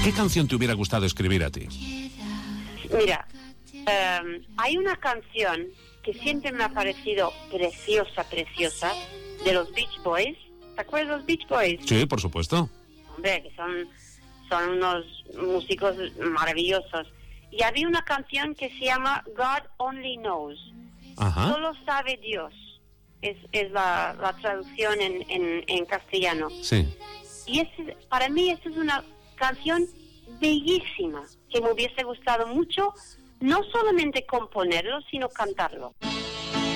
¿Qué canción te hubiera gustado escribir a ti? Mira, hay una canción que siempre me ha parecido preciosa, de los Beach Boys. ¿Te acuerdas de los Beach Boys? Sí, por supuesto. Hombre, que son unos músicos maravillosos. Y había una canción que se llama God Only Knows. Ajá. Solo sabe Dios. Es la traducción en castellano. Sí. Y para mí esa es una canción bellísima, que me hubiese gustado mucho, no solamente componerlo, sino cantarlo.